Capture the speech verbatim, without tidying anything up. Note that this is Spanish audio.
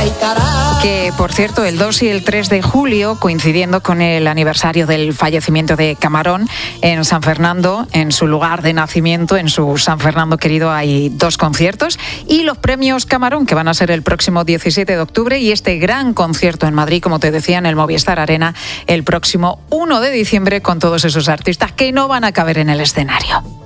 Que, por cierto, el dos y el tres de julio, coincidiendo con el aniversario del fallecimiento de Camarón, en San Fernando, en su lugar de nacimiento, en su San Fernando querido, hay dos conciertos. Y los premios Camarón, que van a ser el próximo diecisiete de octubre, y este gran concierto en Madrid, como te decía, en el Movistar Arena, el próximo uno de diciembre, con todos esos artistas que no van a caber en el escenario.